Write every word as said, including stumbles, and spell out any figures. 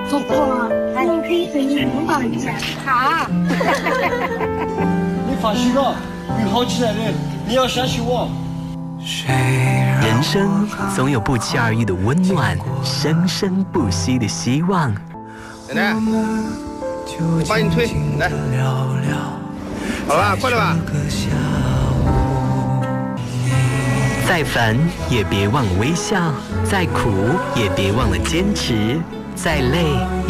婆婆，你可以和你拥抱一下。好。 你放心了，会好起来的，你要相信我。 人生总有不期而遇的温暖，生生不息的希望。 奶奶，我帮你推，来，好了吧，快了吧。 再烦也别忘了微笑，再苦也别忘了坚持，再累